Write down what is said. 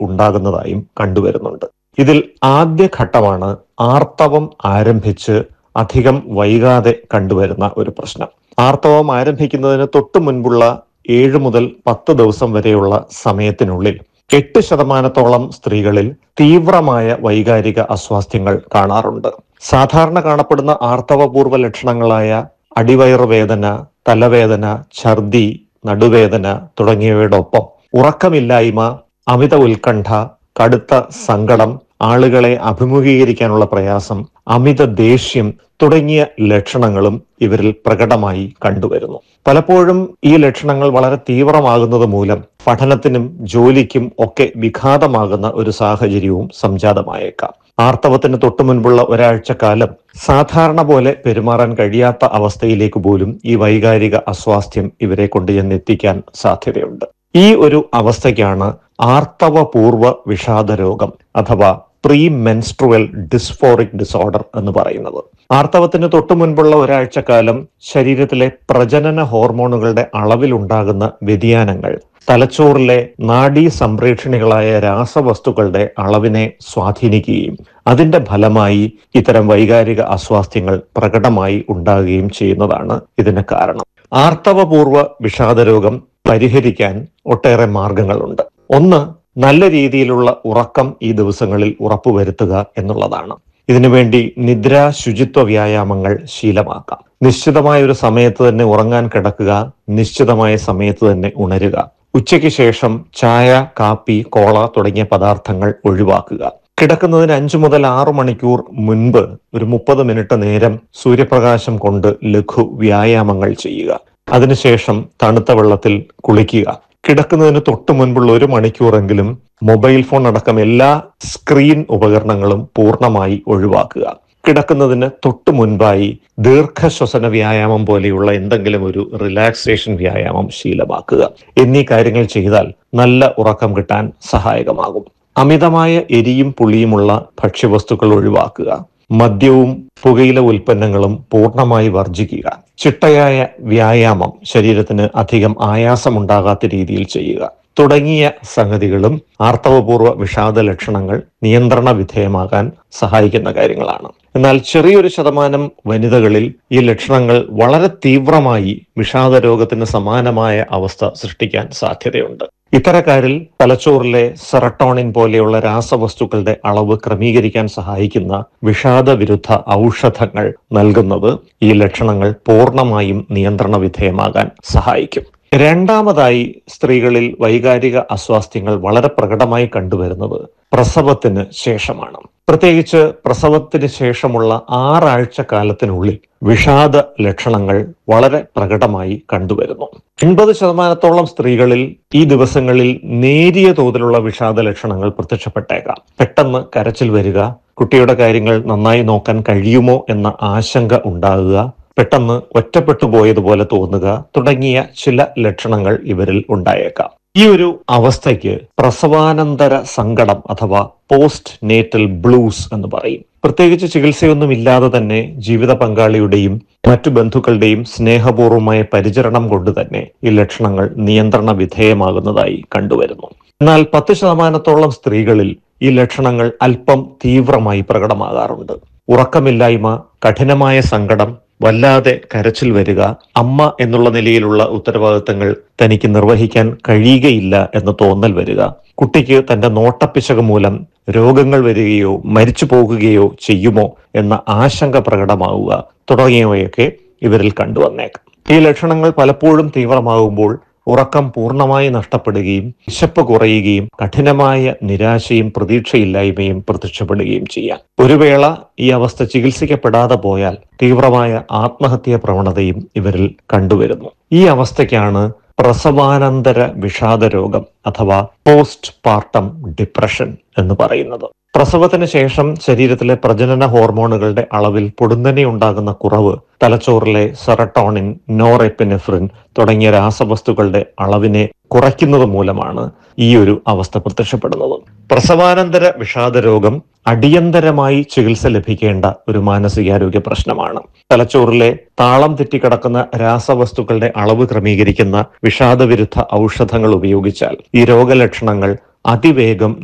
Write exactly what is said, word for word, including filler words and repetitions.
ഉണ്ടാകുന്നതായും കണ്ടുവരുന്നുണ്ട്. ഇതിൽ ആദ്യ ഘട്ടമാണ് ആർത്തവം ആരംഭിച്ച് അധികം വൈകാതെ കണ്ടുവരുന്ന ഒരു പ്രശ്നം. ആർത്തവം ആരംഭിക്കുന്നതിന് തൊട്ടു മുൻപുള്ള ഏഴ് മുതൽ പത്ത് ദിവസം വരെയുള്ള സമയത്തിനുള്ളിൽ എട്ട് ശതമാനത്തോളം സ്ത്രീകളിൽ തീവ്രമായ വൈകാരിക അസ്വാസ്ഥ്യങ്ങൾ കാണാറുണ്ട്. സാധാരണ കാണപ്പെടുന്ന ആർത്തവപൂർവ്വ ലക്ഷണങ്ങളായ അടിവയറ് വേദന, തലവേദന, ഛർദി, നടുവേദന തുടങ്ങിയവയോടൊപ്പം ഉറക്കമില്ലായ്മ, അമിത ഉത്കണ്ഠ, കടുത്ത സങ്കടം, ആളുകളെ അഭിമുഖീകരിക്കാനുള്ള പ്രയാസം, അമിത ദേഷ്യം തുടങ്ങിയ ലക്ഷണങ്ങളും ഇവരിൽ പ്രകടമായി കണ്ടുവരുന്നു. പലപ്പോഴും ഈ ലക്ഷണങ്ങൾ വളരെ തീവ്രമാകുന്നത് മൂലം പഠനത്തിനും ജോലിക്കും ഒക്കെ വിഘാതമാകുന്ന ഒരു സാഹചര്യവും സംജാതമായേക്കാം. ആർത്തവത്തിന് തൊട്ടു മുൻപുള്ള ഒരാഴ്ചക്കാലം സാധാരണ പോലെ പെരുമാറാൻ കഴിയാത്ത അവസ്ഥയിലേക്ക് പോലും ഈ വൈകാരിക അസ്വാസ്ഥ്യം ഇവരെ കൊണ്ട് ചെന്നെത്തിക്കാൻ സാധ്യതയുണ്ട്. ഈ ഒരു അവസ്ഥയ്ക്കാണ് ആർത്തവപൂർവ്വ വിഷാദ രോഗം അഥവാ പ്രീ മെൻസ്ട്രുവൽ ഡിസ്ഫോറിക് ഡിസോർഡർ എന്ന് പറയുന്നത്. ആർത്തവത്തിന് തൊട്ടു മുൻപുള്ള ഒരാഴ്ചക്കാലം ശരീരത്തിലെ പ്രജനന ഹോർമോണുകളുടെ അളവിലുണ്ടാകുന്ന വ്യതിയാനങ്ങൾ തലച്ചോറിലെ നാഡീ സംപ്രേക്ഷണികളായ രാസവസ്തുക്കളുടെ അളവിനെ സ്വാധീനിക്കുകയും അതിന്റെ ഫലമായി ഇത്തരം വൈകാരിക അസ്വാസ്ഥ്യങ്ങൾ പ്രകടമായി ഉണ്ടാകുകയും ചെയ്യുന്നതാണ് ഇതിന് കാരണം. ആർത്തവപൂർവ്വ വിഷാദരോഗം പരിഹരിക്കാൻ ഒട്ടേറെ മാർഗങ്ങളുണ്ട്. ഒന്ന്, നല്ല രീതിയിലുള്ള ഉറക്കം ഈ ദിവസങ്ങളിൽ ഉറപ്പുവരുത്തുക എന്നുള്ളതാണ്. ഇതിനുവേണ്ടി നിദ്രാ ശുചിത്വ വ്യായാമങ്ങൾ ശീലമാക്കാം. നിശ്ചിതമായ ഒരു സമയത്ത് തന്നെ ഉറങ്ങാൻ കിടക്കുക, നിശ്ചിതമായ സമയത്ത് തന്നെ ഉണരുക. ഉച്ചയ്ക്ക് ശേഷം ചായ, കാപ്പി, കോള തുടങ്ങിയ പദാർത്ഥങ്ങൾ ഒഴിവാക്കുക. കിടക്കുന്നതിന് അഞ്ചു മുതൽ ആറു മണിക്കൂർ മുൻപ് ഒരു മുപ്പത് മിനിറ്റ് നേരം സൂര്യപ്രകാശം കൊണ്ട് ലഘു വ്യായാമങ്ങൾ ചെയ്യുക. അതിനുശേഷം തണുത്ത വെള്ളത്തിൽ കുളിക്കുക. കിടക്കുന്നതിന് തൊട്ടു മുൻപുള്ള ഒരു മണിക്കൂറെങ്കിലും മൊബൈൽ ഫോൺ അടക്കം എല്ലാ സ്ക്രീൻ ഉപകരണങ്ങളും പൂർണ്ണമായി ഒഴിവാക്കുക. കിടക്കുന്നതിന് തൊട്ടു മുൻപായി ദീർഘശ്വസന വ്യായാമം പോലെയുള്ള എന്തെങ്കിലും ഒരു റിലാക്സേഷൻ വ്യായാമം ശീലമാക്കുക. എന്നീ കാര്യങ്ങൾ ചെയ്താൽ നല്ല ഉറക്കം കിട്ടാൻ സഹായകമാകും. അമിതമായ എരിയും പുളിയുമുള്ള ഭക്ഷ്യവസ്തുക്കൾ ഒഴിവാക്കുക. മദ്യവും പുകയില ഉൽപ്പന്നങ്ങളും പൂർണ്ണമായി വർജിക്കുക. ചിട്ടയായ വ്യായാമം, ശരീരത്തിന് അധികം ആയാസമുണ്ടാകാത്ത രീതിയിൽ ചെയ്യുക തുടങ്ങിയ സംഗതികളും ആർത്തവപൂർവ്വ വിഷാദ ലക്ഷണങ്ങൾ നിയന്ത്രണ വിധേയമാകാൻ സഹായിക്കുന്ന കാര്യങ്ങളാണ്. എന്നാൽ ചെറിയൊരു ശതമാനം വനിതകളിൽ ഈ ലക്ഷണങ്ങൾ വളരെ തീവ്രമായി വിഷാദ രോഗത്തിന് സമാനമായ അവസ്ഥ സൃഷ്ടിക്കാൻ സാധ്യതയുണ്ട്. ഇത്തരക്കാരിൽ തലച്ചോറിലെ സെറട്ടോണിൻ പോലെയുള്ള രാസവസ്തുക്കളുടെ അളവ് ക്രമീകരിക്കാൻ സഹായിക്കുന്ന വിഷാദ വിരുദ്ധ ഔഷധങ്ങൾ നൽകുന്നത് ഈ ലക്ഷണങ്ങൾ പൂർണ്ണമായും നിയന്ത്രണ വിധേയമാകാൻ സഹായിക്കും. രണ്ടാമതായി, സ്ത്രീകളിൽ വൈകാരിക അസ്വാസ്ഥ്യങ്ങൾ വളരെ പ്രകടമായി കണ്ടുവരുന്നത് പ്രസവത്തിന് ശേഷമാണ്. പ്രത്യേകിച്ച് പ്രസവത്തിന് ശേഷമുള്ള ആറാഴ്ച കാലത്തിനുള്ളിൽ വിഷാദ ലക്ഷണങ്ങൾ വളരെ പ്രകടമായി കണ്ടുവരുന്നു. എൺപത് ശതമാനത്തോളം സ്ത്രീകളിൽ ഈ ദിവസങ്ങളിൽ നേരിയ തോതിലുള്ള വിഷാദ ലക്ഷണങ്ങൾ പ്രത്യക്ഷപ്പെട്ടേക്കാം. പെട്ടെന്ന് കരച്ചിൽ വരിക, കുട്ടിയുടെ കാര്യങ്ങൾ നന്നായി നോക്കാൻ കഴിയുമോ എന്ന ആശങ്ക ഉണ്ടാകുക, പെട്ടെന്ന് ഒറ്റപ്പെട്ടു പോയതുപോലെ തോന്നുക തുടങ്ങിയ ചില ലക്ഷണങ്ങൾ ഇവരിൽ ഉണ്ടായേക്കാം. ഈ ഒരു അവസ്ഥയ്ക്ക് പ്രസവാനന്തര സങ്കടം അഥവാ പോസ്റ്റ് നേറ്റൽ ബ്ലൂസ് എന്ന് പറയും. പ്രത്യേകിച്ച് ചികിത്സയൊന്നും ഇല്ലാതെ തന്നെ ജീവിത പങ്കാളിയുടെയും മറ്റു ബന്ധുക്കളുടെയും സ്നേഹപൂർവമായ പരിചരണം കൊണ്ട് തന്നെ ഈ ലക്ഷണങ്ങൾ നിയന്ത്രണ വിധേയമാകുന്നതായി കണ്ടുവരുന്നു. എന്നാൽ പത്ത് ശതമാനത്തോളം സ്ത്രീകളിൽ ഈ ലക്ഷണങ്ങൾ അല്പം തീവ്രമായി പ്രകടമാകാറുണ്ട്. ഉറക്കമില്ലായ്മ, കഠിനമായ സങ്കടം, വല്ലാതെ കരച്ചിൽ വരിക, അമ്മ എന്നുള്ള നിലയിലുള്ള ഉത്തരവാദിത്തങ്ങൾ തനിക്ക് നിർവഹിക്കാൻ കഴിയുകയില്ല എന്ന തോന്നൽ വരിക, കുട്ടിക്ക് തന്റെ നോട്ടപ്പിശക് മൂലം രോഗങ്ങൾ വരികയോ മരിച്ചു പോകുകയോ ചെയ്യുമോ എന്ന ആശങ്ക പ്രകടമാവുക തുടങ്ങിയവയൊക്കെ ഇവരിൽ കണ്ടുവന്നേക്കാം. ഈ ലക്ഷണങ്ങൾ പലപ്പോഴും തീവ്രമാകുമ്പോൾ ഉറക്കം പൂർണ്ണമായി നഷ്ടപ്പെടുകയും വിശപ്പ് കുറയുകയും കഠിനമായ നിരാശയും പ്രതീക്ഷയില്ലായ്മയും പ്രത്യക്ഷപ്പെടുകയും ചെയ്യാം. ഒരു വേള ഈ അവസ്ഥ ചികിത്സിക്കപ്പെടാതെ പോയാൽ തീവ്രമായ ആത്മഹത്യാ പ്രവണതയും ഇവരിൽ കണ്ടുവരുന്നു. ഈ അവസ്ഥയ്ക്കാണ് പ്രസവാനന്തര വിഷാദ രോഗം അഥവാ പോസ്റ്റ് പാർട്ടം ഡിപ്രഷൻ എന്ന് പറയുന്നത്. പ്രസവത്തിന് ശേഷം ശരീരത്തിലെ പ്രജനന ഹോർമോണുകളുടെ അളവിൽ പൊടുന്നനെ ഉണ്ടാകുന്ന കുറവ് തലച്ചോറിലെ സെറട്ടോണിൻ, നോറെപ്പിനെഫ്രിൻ തുടങ്ങിയ രാസവസ്തുക്കളുടെ അളവിനെ കുറയ്ക്കുന്നത് മൂലമാണ് ഈ ഒരു അവസ്ഥ പ്രത്യക്ഷപ്പെടുന്നത്. പ്രസവാനന്തര വിഷാദ രോഗം അടിയന്തരമായി ചികിത്സ ലഭിക്കേണ്ട ഒരു മാനസികാരോഗ്യ പ്രശ്നമാണ്. തലച്ചോറിലെ താളം തെറ്റിക്കിടക്കുന്ന രാസവസ്തുക്കളുടെ അളവ് ക്രമീകരിക്കുന്ന വിഷാദവിരുദ്ധ ഔഷധങ്ങൾ ഉപയോഗിച്ചാൽ ഈ രോഗലക്ഷണങ്ങൾ അതിവേഗം